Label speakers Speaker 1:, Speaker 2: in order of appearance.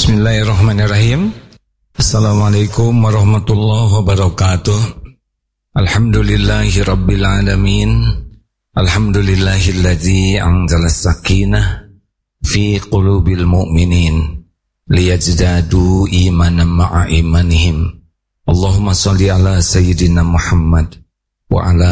Speaker 1: Bismillahirrahmanirrahim. Assalamualaikum warahmatullahi wabarakatuh. Alhamdulillahi rabbil alamin. Alhamdulillahilladzi anzala sakinah fi qulubil mu'minin liyazdadu imanan ma'a imanihim. Allahumma salli ala sayyidina Muhammad wa ala